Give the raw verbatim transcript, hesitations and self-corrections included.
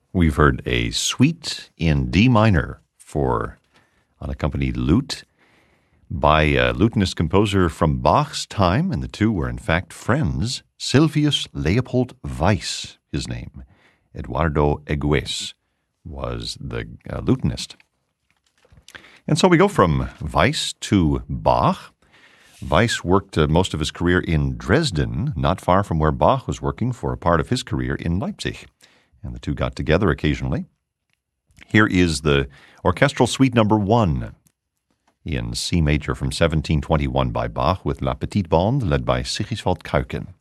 We've heard a suite in D minor for unaccompanied lute by a lutenist composer from Bach's time, and the two were in fact friends. Sylvius Leopold Weiss, his name. Eduardo Egues was the uh, lutenist. And so we go from Weiss to Bach. Weiss worked uh, most of his career in Dresden, not far from where Bach was working for a part of his career in Leipzig. And the two got together occasionally. Here is the orchestral suite number one in C major from seventeen twenty-one by Bach with La Petite Bande led by Sigiswald Kuiken.